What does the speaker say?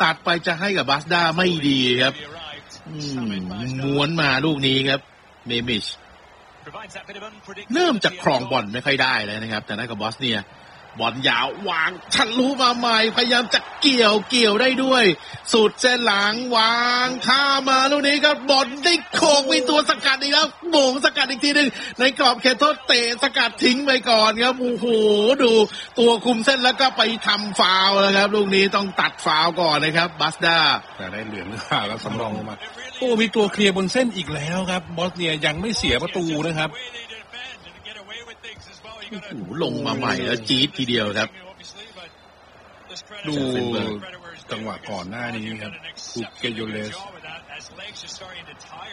ปัดไปจะให้กับบาสด้าไม่ดีครับม้วนมาลูกนี้ครับเมมิชเริ่มจากครองบอลไม่ค่อยได้เลยนะครับแต่นั่นกับบอสเนียบอลยาววางทะลุมาใหม่พยายามจะเกี่ยวได้ด้วยสุดเส้นหลังวางข้ามาลูกนี้ครับบอลได้โขกมีตัวสกัดอีกแล้วโบ่งสกัดอีกทีนึงในกรอบเขตโทษเตะสกัดทิ้งไปก่อนครับโอ้โหดูตัวคุมเส้นแล้วก็ไปทำฟาวล์นะครับลูกนี้ต้องตัดฟาวล์ก่อนนะครับบาสด้าแต่ได้เหลืองแล้วสำรองลงมาโอ้มีตัวเคลียร์บนเส้นอีกแล้วครับบอสเนียยังไม่เสียประตูนะครับลงมาใหม่แล้วจี๊ดทีเดียวครับดูจังหวะก่อนหน้านี้ครับคูเกโยเลส